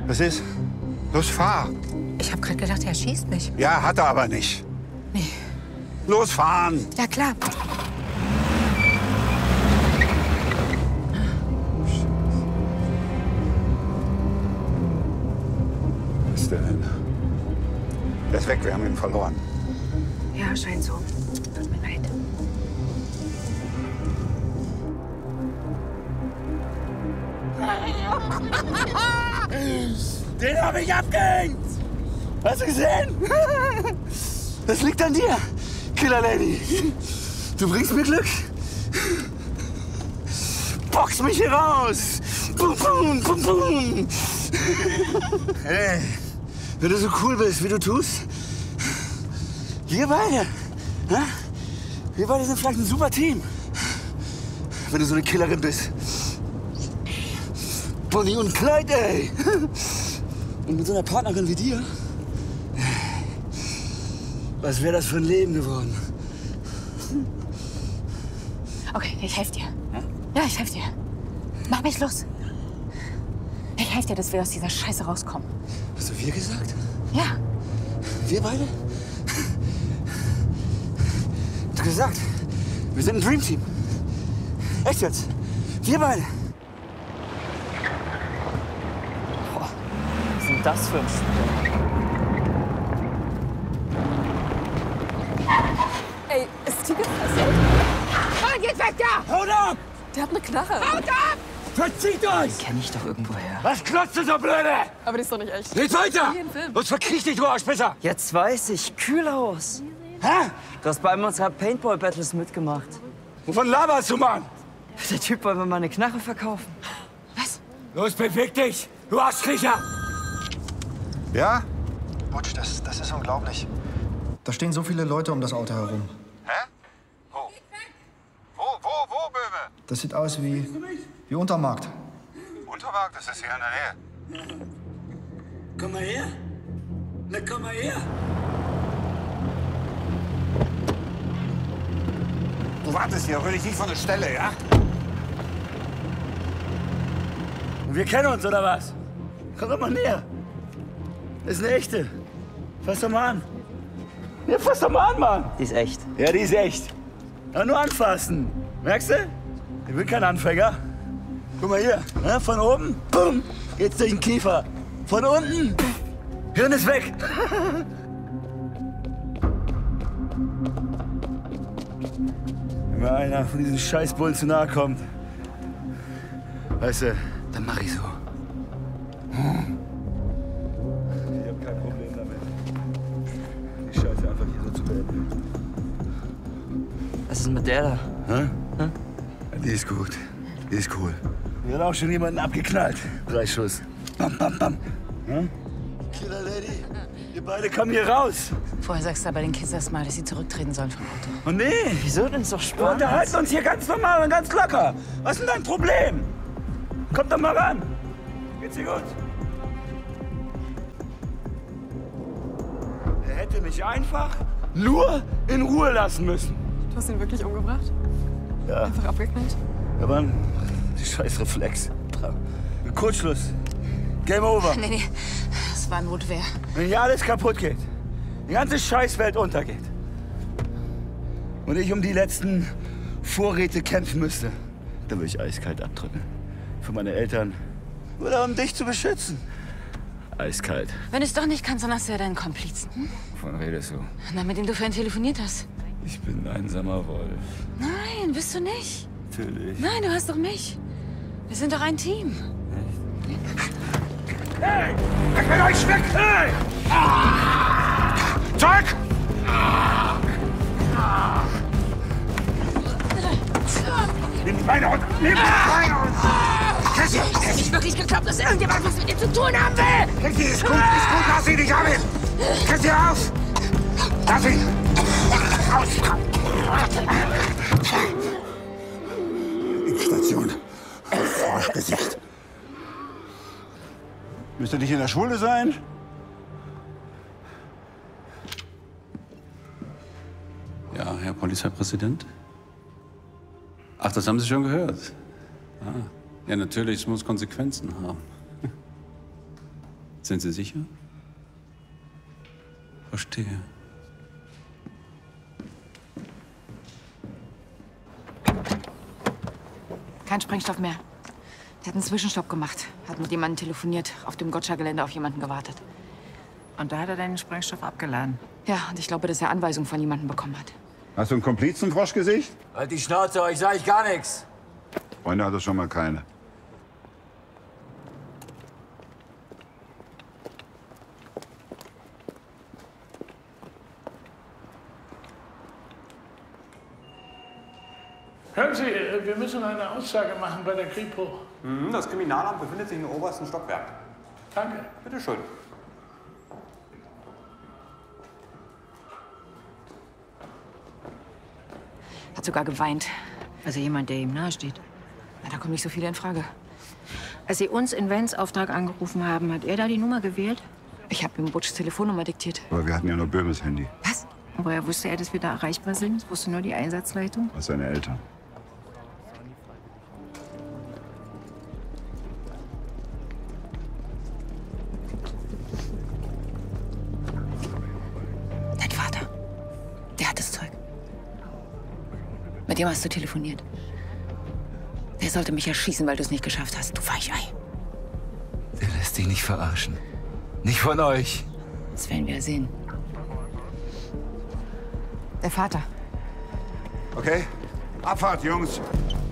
Was ist? Los, fahr. Ich habe gerade gedacht, er schießt mich. Ja, hat er aber nicht. Nee. Los, fahren. Ja, klar. Was ist der denn? Der ist weg, wir haben ihn verloren. Ja, scheint so. Tut mir leid. Den habe ich abgehängt! Hast du gesehen? Das liegt an dir, Killer Lady. Du bringst mir Glück. Box mich hier raus! Bum, bum, bum, bum. Hey, wenn du so cool bist, wie du tust, wir beide, ja? Wir beide sind vielleicht ein super Team. Wenn du so eine Killerin bist. Bonnie und Clyde, ey. Und mit so einer Partnerin wie dir, was wäre das für ein Leben geworden? Okay, ich helfe dir. Ja, ich helfe dir. Mach mich los. Ich helfe dir, dass wir aus dieser Scheiße rauskommen. Hast du wir gesagt? Ja. Wir beide? Du hast gesagt, wir sind ein Dream Team. Echt jetzt? Wir beide. Boah, was ist denn das für ein Spiel? Ey, ist Tiger passiert? Mann, geht weg da! Haut ab! Der hat eine Knarre. Haut ab! Verzieht euch! Kenn ich doch irgendwoher. Was klotzt du so blöde? Aber die ist doch nicht echt. Geht weiter! Wie im Film. Sonst verkriech dich, du Arschpisser! Jetzt weiß ich, Kühlhaus. Hä? Du hast bei einem unserer Paintball-Battles mitgemacht. Wovon laberst du, Mann? Der Typ wollte mir mal eine Knarre verkaufen. Was? Los, beweg dich, du Arschkriecher! Ja? Butch, das ist unglaublich. Da stehen so viele Leute um das Auto herum. Hä? Wo, Böhme? Das sieht aus wie Untermarkt. Untermarkt, das ist hier in der Nähe. Komm mal her. Na, komm mal her. Du wartest hier, rühr dich nicht von der Stelle, ja? Wir kennen uns, oder was? Komm doch mal näher. Das ist eine echte. Fass doch mal an. Ja, fass doch mal an, Mann. Die ist echt. Ja, die ist echt. Ja, nur anfassen. Merkst du? Ich bin kein Anfänger. Guck mal hier. Ja, von oben, bumm, geht's durch den Kiefer. Von unten, Hirn ist weg. Wenn mir einer von diesen Scheißbullen zu nahe kommt, weißt du, dann mach ich so. Ich hab kein Problem damit, die Scheiße einfach hier so zu beenden. Was ist mit der da? Hä? Ja, die ist gut. Die ist cool. Die hat auch schon jemanden abgeknallt. 3 Schuss. Bam, bam, bam. Hm? Killer Lady, ihr beide kommen hier raus. Vorher sagst du aber den Kids erst mal, dass sie zurücktreten sollen vom Auto. Und nee, Wieso denn so wir spannend? unterhalten uns hier ganz normal und ganz locker. Was ist denn dein Problem? Kommt doch mal ran. Geht's dir gut? Er hätte mich einfach nur in Ruhe lassen müssen. Du hast ihn wirklich umgebracht? Ja, Einfach abgeknallt? aber die scheiß Reflex. Kurzschluss. Game over. Nee, das war Notwehr. Wenn hier alles kaputt geht, die ganze Scheißwelt untergeht und ich um die letzten Vorräte kämpfen müsste, dann würde ich eiskalt abdrücken. Für meine Eltern oder um dich zu beschützen. Eiskalt. Wenn du es doch nicht kannst, dann hast du ja deinen Komplizen. Hm? Wovon redest du? Na, mit dem du vorhin telefoniert hast. Ich bin ein einsamer Wolf. Nein, bist du nicht. Natürlich. Nein, du hast doch mich. Wir sind doch ein Team. Hey! Ich will euch weg! Hey! Zurück! Nimm die Beine runter! Nimm die Beine runter! Cassie! Ich hab nicht wirklich geglaubt, dass irgendjemand was mit ihm zu tun haben will! Cassie, ist gut, lass ihn nicht haben! Cassie, raus! Lass ihn! Raus! Station. Froschgesicht. Müsste nicht in der Schule sein? Ja, Herr Polizeipräsident? Ach, das haben Sie schon gehört. Ah. Ja, natürlich, es muss Konsequenzen haben. Sind Sie sicher? Verstehe. Kein Sprengstoff mehr. Der hat einen Zwischenstopp gemacht. Hat mit jemandem telefoniert, auf dem Gotcha-Gelände auf jemanden gewartet. Und da hat er deinen Sprengstoff abgeladen. Ja, und ich glaube, dass er Anweisungen von jemandem bekommen hat. Hast du ein Komplizenfroschgesicht? Halt die Schnauze, euch sag ich gar nichts. Freunde hat er schon mal keine. Hören Sie, wir müssen eine Aussage machen bei der Kripo. Das Kriminalamt befindet sich im obersten Stockwerk. Danke. Bitte schön. Hat sogar geweint. Also jemand, der ihm nahesteht. Na, da kommen nicht so viele in Frage. Als Sie uns in Vans Auftrag angerufen haben, hat er da die Nummer gewählt? Ich habe ihm Butchs Telefonnummer diktiert. Aber wir hatten ja nur Böhmes Handy. Was? Woher wusste er, dass wir da erreichbar sind? Wusste nur die Einsatzleitung? Aus seine Eltern. Dein Vater. Der hat das Zeug. Mit dem hast du telefoniert. Der sollte mich erschießen, weil du es nicht geschafft hast. Du Weichei. Der lässt sich nicht verarschen. Nicht von euch. Das werden wir sehen. Der Vater. Okay? Abfahrt, Jungs.